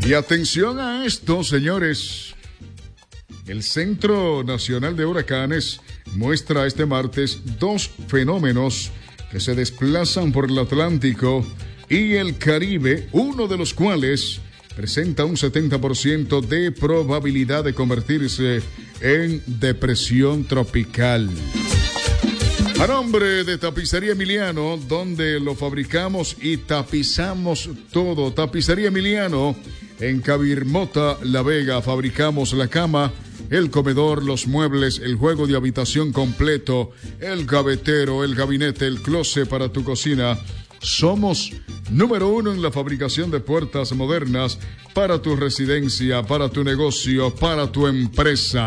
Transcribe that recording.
Y atención a esto, señores. El Centro Nacional de Huracanes muestra este martes 2 fenómenos que se desplazan por el Atlántico y el Caribe, uno de los cuales presenta un 70% de probabilidad de convertirse en depresión tropical. A nombre de Tapicería Emiliano, donde lo fabricamos y tapizamos todo. Tapicería Emiliano, en Cabirmota, La Vega, fabricamos la cama, el comedor, los muebles, el juego de habitación completo, el gavetero, el gabinete, el closet para tu cocina. Somos número 1 en la fabricación de puertas modernas para tu residencia, para tu negocio, para tu empresa.